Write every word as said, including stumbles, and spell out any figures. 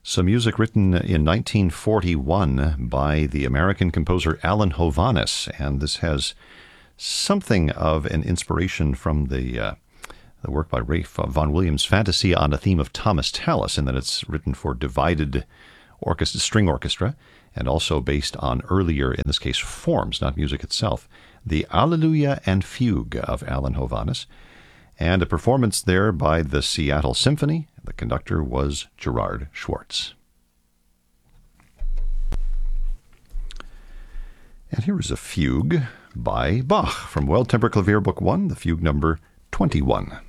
Some music written in nineteen forty-one by the American composer Alan Hovhaness, and this has something of an inspiration from the uh, the work by Ralph Vaughan Williams' Fantasia on a Theme of Thomas Tallis, in that it's written for divided orchestra, string orchestra, and also based on earlier, in this case, forms, not music itself. The Alleluia and Fugue of Alan Hovhaness, and a performance there by the Seattle Symphony. The conductor was Gerard Schwartz. And here is a fugue by Bach from Well Tempered Clavier Book one, the fugue number twenty-one.